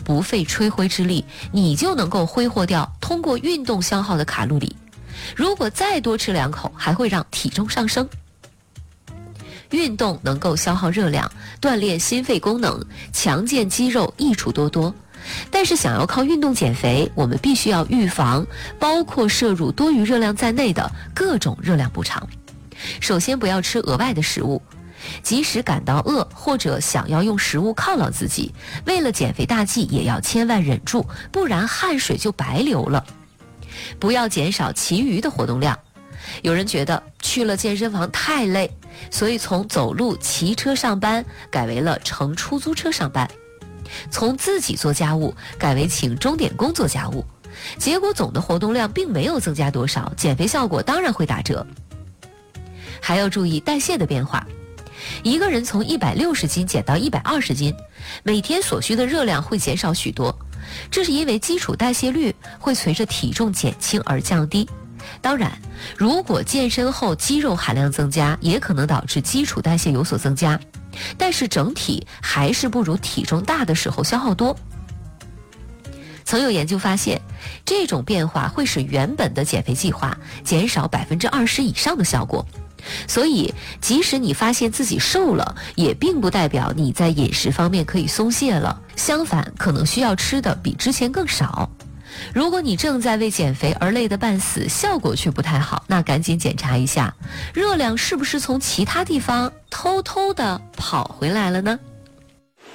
不费吹灰之力，你就能够挥霍掉通过运动消耗的卡路里。如果再多吃2口，还会让体重上升。运动能够消耗热量，锻炼心肺功能，强健肌肉，益处多多。但是想要靠运动减肥，我们必须要预防包括摄入多余热量在内的各种热量补偿。首先不要吃额外的食物，即使感到饿或者想要用食物犒劳自己，为了减肥大计也要千万忍住，不然汗水就白流了。不要减少其余的活动量。有人觉得去了健身房太累，所以从走路、骑车上班改为了乘出租车上班，从自己做家务改为请钟点工做家务，结果总的活动量并没有增加多少，减肥效果当然会打折。还要注意代谢的变化。一个人从160斤减到120斤，每天所需的热量会减少许多，这是因为基础代谢率会随着体重减轻而降低。当然，如果健身后肌肉含量增加，也可能导致基础代谢有所增加，但是整体还是不如体重大的时候消耗多。曾有研究发现，这种变化会使原本的减肥计划减少20%以上的效果。所以，即使你发现自己瘦了，也并不代表你在饮食方面可以松懈了，相反，可能需要吃的比之前更少。如果你正在为减肥而累得半死，效果却不太好，那赶紧检查一下，热量是不是从其他地方偷偷的跑回来了呢？